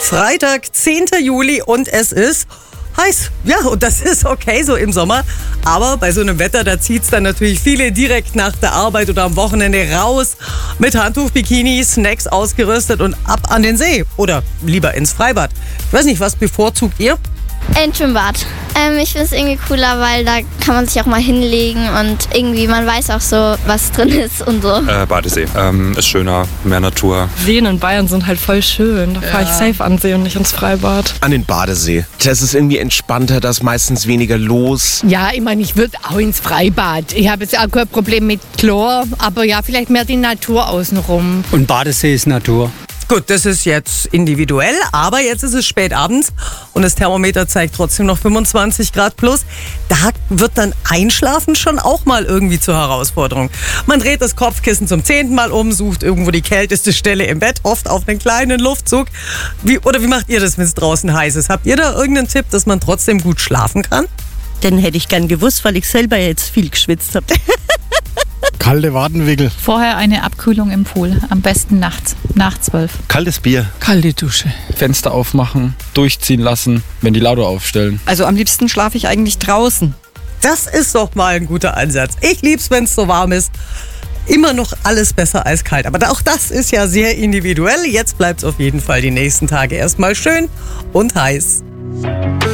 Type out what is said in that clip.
Freitag, 10. Juli und es ist heiß. Ja, und das ist okay so im Sommer. Aber bei so einem Wetter, da zieht es dann natürlich viele direkt nach der Arbeit oder am Wochenende raus. Mit Handtuch, Bikini, Snacks ausgerüstet und ab an den See. Oder lieber ins Freibad. Ich weiß nicht, was bevorzugt ihr? Ein Schwimmbad. Ich finde es irgendwie cooler, weil da kann man sich auch mal hinlegen und irgendwie man weiß auch so, was drin ist und so. Badesee. Ist schöner, mehr Natur. Seen in Bayern sind halt voll schön. Da fahre ich safe an den See und nicht ins Freibad. An den Badesee. Das ist irgendwie entspannter, da ist meistens weniger los. Ja, ich meine, ich würde auch ins Freibad. Ich habe jetzt auch kein Problem mit Chlor, aber ja, vielleicht mehr die Natur außenrum. Und Badesee ist Natur. Gut, das ist jetzt individuell, aber jetzt ist es spät abends und das Thermometer zeigt trotzdem noch 25 Grad plus. Da wird dann Einschlafen schon auch mal irgendwie zur Herausforderung. Man dreht das Kopfkissen zum 10. Mal um, sucht irgendwo die kälteste Stelle im Bett, hofft auf einen kleinen Luftzug. Wie macht ihr das, wenn es draußen heiß ist? Habt ihr da irgendeinen Tipp, dass man trotzdem gut schlafen kann? Den hätte ich gern gewusst, weil ich selber jetzt viel geschwitzt habe. Kalte Wadenwickel. Vorher eine Abkühlung im Pool, am besten nachts, nach 12. Kaltes Bier. Kalte Dusche. Fenster aufmachen, durchziehen lassen, Ventilator aufstellen. Also am liebsten schlafe ich eigentlich draußen. Das ist doch mal ein guter Ansatz. Ich lieb's, wenn es so warm ist. Immer noch alles besser als kalt. Aber auch das ist ja sehr individuell. Jetzt bleibt's auf jeden Fall die nächsten Tage erstmal schön und heiß.